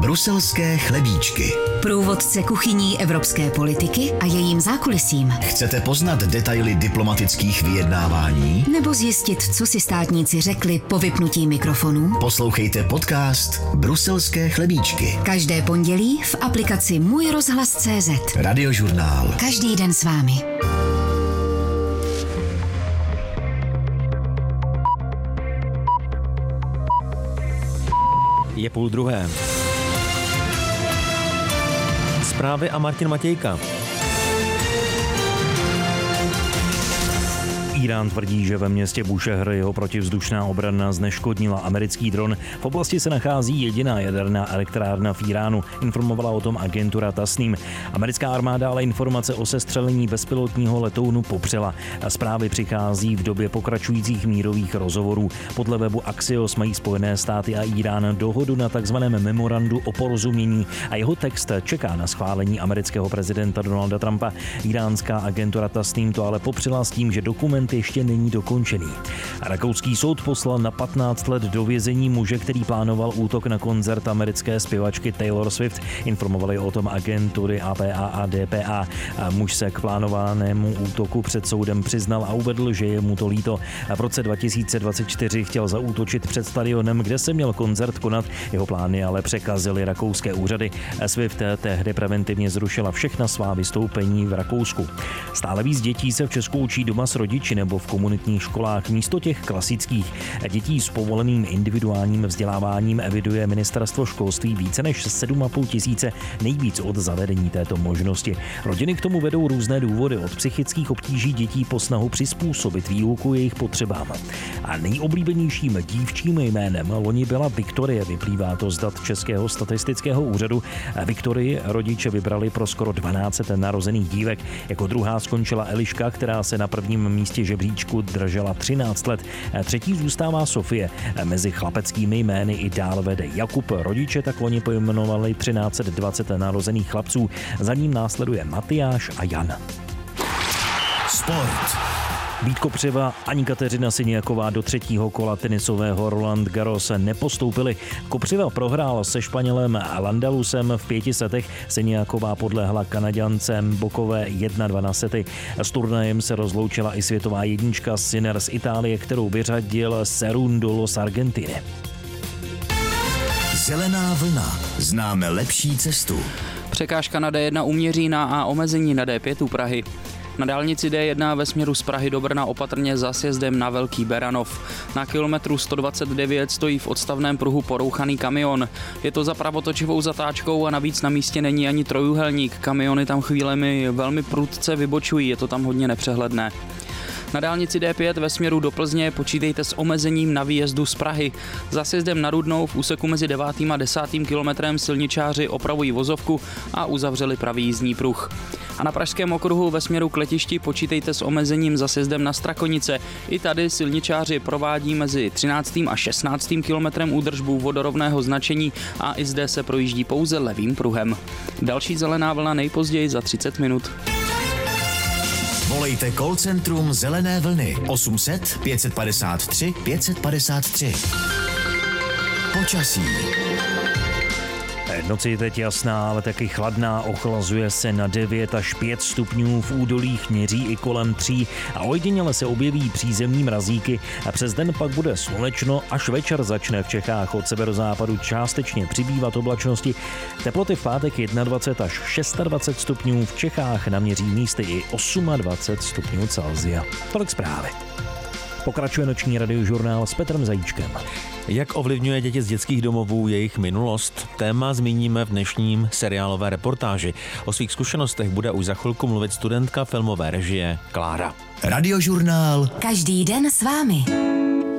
Bruselské chlebíčky. Průvodce kuchyní evropské politiky a jejím zákulisím. Chcete poznat detaily diplomatických vyjednávání? Nebo zjistit, co si státníci řekli po vypnutí mikrofonů? Poslouchejte podcast Bruselské chlebíčky. Každé pondělí v aplikaci Můj rozhlas.cz. Radiožurnál. Každý den s vámi. Je 12:30. Zprávy a Martin Matějka. Írán tvrdí, že ve městě Bušehr jeho protivzdušná obrana zneškodnila americký dron. V oblasti se nachází jediná jaderná elektrárna v Íránu, informovala o tom agentura Tasnim. Americká armáda ale informace o sestřelení bezpilotního letounu popřela. Zprávy přichází v době pokračujících mírových rozhovorů. Podle webu Axios mají Spojené státy a Írán dohodu na takzvaném memorandu o porozumění a jeho text čeká na schválení amerického prezidenta Donalda Trumpa. Iránská agentura Tasnim to ale popřela s tím, že dokument ještě není dokončený. Rakouský soud poslal na 15 let do vězení muže, který plánoval útok na koncert americké zpěvačky Taylor Swift. Informovali o tom agentury APA a DPA. Muž se k plánovanému útoku před soudem přiznal a uvedl, že je mu to líto. V roce 2024 chtěl zaútočit před stadionem, kde se měl koncert konat. Jeho plány ale překazily rakouské úřady. Swift tehdy preventivně zrušila všechna svá vystoupení v Rakousku. Stále víc dětí se v Česku učí doma s rodiči nebo v komunitních školách místo těch klasických. Dětí s povoleným individuálním vzděláváním eviduje ministerstvo školství více než 7,5 tisíce, nejvíc od zavedení této možnosti. Rodiny k tomu vedou různé důvody, od psychických obtíží dětí po snahu přizpůsobit výuku jejich potřebám. A nejoblíbenějším dívčím jménem loni byla Viktorie, vyplývá to z dat Českého statistického úřadu. Viktorii rodiče vybrali pro skoro 12 narozených dívek. Jako druhá skončila Eliška, která se na prvním místě žebříčku držela 13 let. Třetí zůstává Sofie. Mezi chlapeckými jmény i dál vede Jakub. Rodiče tak loni pojmenovali 1320 narozených chlapců. Za ním následuje Matyáš a Jan. Sport. Vít Kopřiva ani Kateřina Siniaková do třetího kola tenisového Roland Garros nepostoupili. Kopřiva prohrál se Španělem Landalusem v 5 setech, Siniaková podlehla Kanaďancem Bokové 1-2 na sety. S turnajem se rozloučila i světová jednička Sinner z Itálie, kterou vyřadil Cerundolo z Argentiny. Zelená vlna. Známe lepší cestu. Překážka na D1 u Měřína a omezení na D5 u Prahy. Na dálnici D1 ve směru z Prahy do Brna opatrně za sjezdem na Velký Beranov. Na kilometru 129 stojí v odstavném pruhu porouchaný kamion. Je to za pravotočivou zatáčkou a navíc na místě není ani trojúhelník. Kamiony tam chvílemi velmi prudce vybočují, je to tam hodně nepřehledné. Na dálnici D5 ve směru do Plzně počítejte s omezením na výjezdu z Prahy. Za sjezdem na Rudnou v úseku mezi 9. a 10. kilometrem silničáři opravují vozovku a uzavřeli pravý jízdní pruh. A na pražském okruhu ve směru k letišti počítejte s omezením za sjezdem na Strakonice. I tady silničáři provádí mezi 13. a 16. kilometrem údržbu vodorovného značení a i zde se projíždí pouze levým pruhem. Další zelená vlna nejpozději za 30 minut. Volejte call centrum Zelené vlny 800 553 553. Počasí. Noc je teď jasná, ale taky chladná, ochlazuje se na 9 až 5 stupňů, v údolích měří i kolem 3 a ojediněle se objeví přízemní mrazíky a přes den pak bude slunečno, až večer začne v Čechách od severozápadu částečně přibývat oblačnosti. Teploty v pátek 21 až 26 stupňů, v Čechách naměří místy i 28 stupňů Celsia. Tolik zprávy. Pokračuje noční radiožurnál s Petrem Zajíčkem. Jak ovlivňuje děti z dětských domovů jejich minulost? Téma zmíníme v dnešním seriálové reportáži. O svých zkušenostech bude už za chvilku mluvit studentka filmové režie Klára. Radiožurnál. Každý den s vámi.